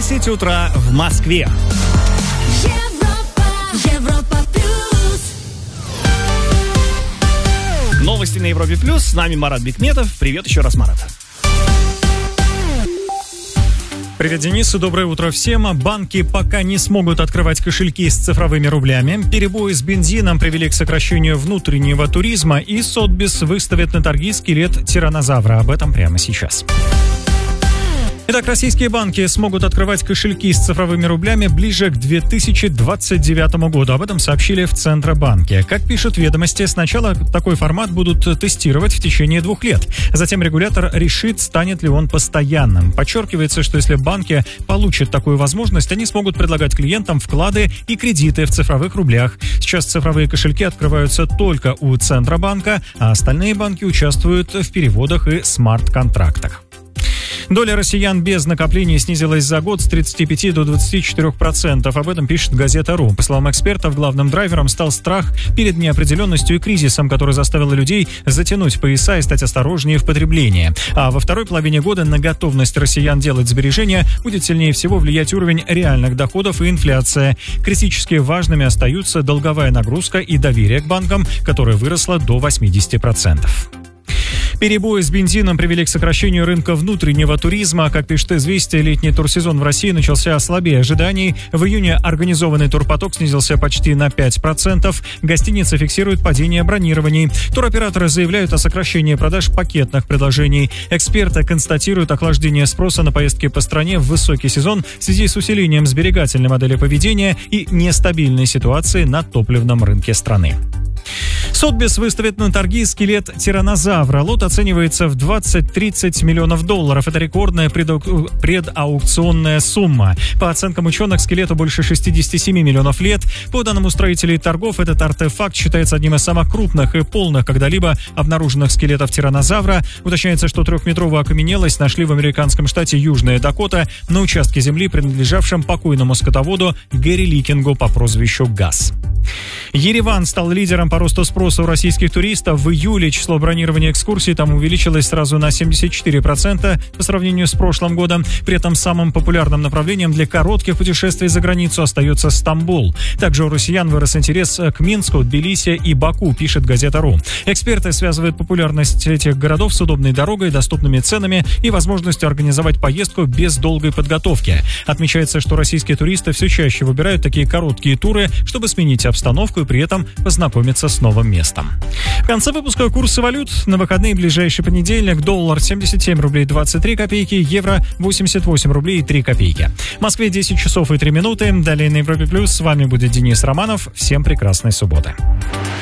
10 утра в Москве. Европа плюс. Новости на Европе плюс. С нами Марат Бикметов. Привет еще раз, Марат. Привет, Денис, и доброе утро всем. Банки пока не смогут открывать кошельки с цифровыми рублями. Перебои с бензином привели к сокращению внутреннего туризма, и Сотбис выставит на торги скелет тираннозавра. Об этом прямо сейчас. Итак, российские банки смогут открывать кошельки с цифровыми рублями ближе к 2029 году. Об этом сообщили в Центробанке. Как пишут ведомости, сначала такой формат будут тестировать в течение 2 лет. Затем регулятор решит, станет ли он постоянным. Подчеркивается, что если банки получат такую возможность, они смогут предлагать клиентам вклады и кредиты в цифровых рублях. Сейчас цифровые кошельки открываются только у Центробанка, а остальные банки участвуют в переводах и смарт-контрактах. Доля россиян без накоплений снизилась за год с 35 до 24%. Об этом пишет газета.ру. По словам экспертов, главным драйвером стал страх перед неопределенностью и кризисом, который заставил людей затянуть пояса и стать осторожнее в потреблении. А во второй половине года на готовность россиян делать сбережения будет сильнее всего влиять уровень реальных доходов и инфляция. Критически важными остаются долговая нагрузка и доверие к банкам, которое выросло до 80%. Перебои с бензином привели к сокращению рынка внутреннего туризма. Как пишет «Известия», летний турсезон в России начался слабее ожиданий. В июне организованный турпоток снизился почти на 5%. Гостиницы фиксируют падение бронирований. Туроператоры заявляют о сокращении продаж пакетных предложений. Эксперты констатируют охлаждение спроса на поездки по стране в высокий сезон в связи с усилением сберегательной модели поведения и нестабильной ситуации на топливном рынке страны. Сотбис выставит на торги скелет тираннозавра. Лот оценивается в 20-30 миллионов долларов. Это рекордная предаукционная сумма. По оценкам ученых, скелету больше 67 миллионов лет. По данным устроителей торгов, этот артефакт считается одним из самых крупных и полных когда-либо обнаруженных скелетов тираннозавра. Уточняется, что 3-метровую окаменелость нашли в американском штате Южная Дакота на участке земли, принадлежавшем покойному скотоводу Гэри Ликингу по прозвищу Газ. Ереван стал лидером по росту спроса у российских туристов. В июле число бронирования экскурсий там увеличилось сразу на 74% по сравнению с прошлым годом. При этом самым популярным направлением для коротких путешествий за границу остается Стамбул. Также у россиян вырос интерес к Минску, Тбилиси и Баку, пишет газета.ру. Эксперты связывают популярность этих городов с удобной дорогой, доступными ценами и возможностью организовать поездку без долгой подготовки. Отмечается, что российские туристы все чаще выбирают такие короткие туры, чтобы сменить обстановку и при этом познакомиться с новым местом. В конце выпуска курсы валют. На выходные ближайший понедельник доллар 77 рублей 23 копейки, евро 88 рублей 3 копейки. В Москве 10 часов и 3 минуты. Далее на Европе Плюс. С вами будет Денис Романов. Всем прекрасной субботы.